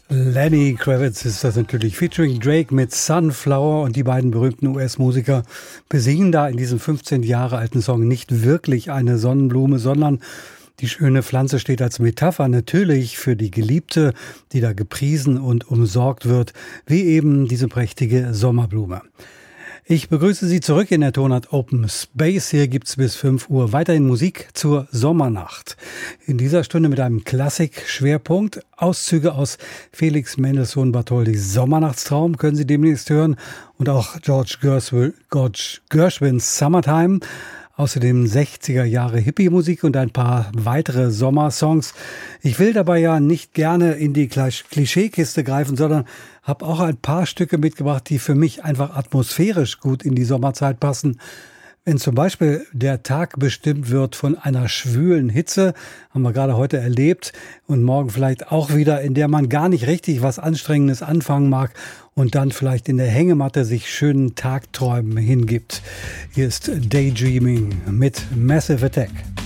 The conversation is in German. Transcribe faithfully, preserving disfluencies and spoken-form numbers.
Lenny Kravitz ist das natürlich, featuring Drake mit Sunflower, und die beiden berühmten U S-Musiker besingen da in diesem fünfzehn Jahre alten Song nicht wirklich eine Sonnenblume, sondern die schöne Pflanze steht als Metapher natürlich für die Geliebte, die da gepriesen und umsorgt wird, wie eben diese prächtige Sommerblume. Ich begrüße Sie zurück in der Tonart Open Space. Hier gibt's bis fünf Uhr weiterhin Musik zur Sommernacht. In dieser Stunde mit einem Klassik-Schwerpunkt. Auszüge aus Felix Mendelssohn Bartholdys Sommernachtstraum können Sie demnächst hören. Und auch George Gershwin, George Gershwins Summertime. Außerdem sechziger Jahre Hippie-Musik und ein paar weitere Sommersongs. Ich will dabei ja nicht gerne in die Klischeekiste greifen, sondern habe auch ein paar Stücke mitgebracht, die für mich einfach atmosphärisch gut in die Sommerzeit passen. Wenn zum Beispiel der Tag bestimmt wird von einer schwülen Hitze, haben wir gerade heute erlebt, und morgen vielleicht auch wieder, in der man gar nicht richtig was Anstrengendes anfangen mag und dann vielleicht in der Hängematte sich schönen Tagträumen hingibt. Hier ist Daydreaming mit Massive Attack.